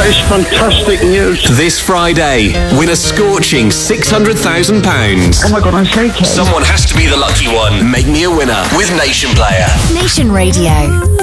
is fantastic news. This Friday, win a scorching £600,000. Oh my God, I'm shaking. Someone has to be the lucky one. Make me a winner with Nation Player. Nation Radio.